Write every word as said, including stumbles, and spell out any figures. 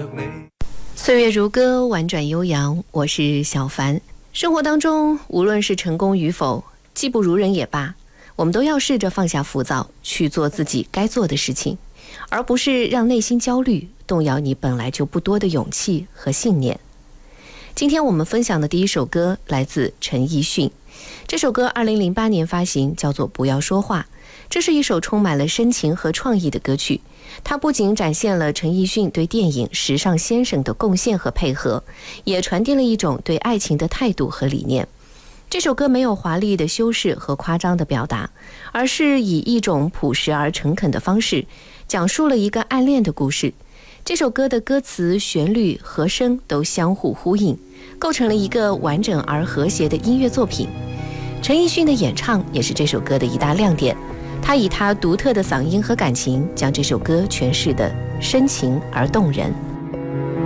岁月如歌，婉转悠扬，我是小凡。生活当中，无论是成功与否，技不如人也罢，我们都要试着放下浮躁，去做自己该做的事情，而不是让内心焦虑动摇你本来就不多的勇气和信念。今天我们分享的第一首歌来自陈奕迅，这首歌二零零八年发行，叫做《不要说话》。这是一首充满了深情和创意的歌曲，它不仅展现了陈奕迅对电影《时尚先生》的贡献和配合，也传递了一种对爱情的态度和理念。这首歌没有华丽的修饰和夸张的表达，而是以一种朴实而诚恳的方式，讲述了一个暗恋的故事。这首歌的歌词、旋律、和声都相互呼应，构成了一个完整而和谐的音乐作品。陈奕迅的演唱也是这首歌的一大亮点，他以他独特的嗓音和感情，将这首歌诠释得深情而动人。